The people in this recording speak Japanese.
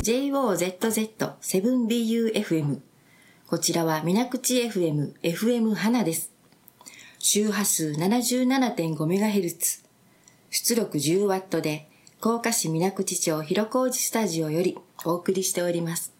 JOZZ7BUFM。こちらは水口 FM 花です。周波数 77.5MHz。出力 10W で、甲賀市水口町広小路スタジオよりお送りしております。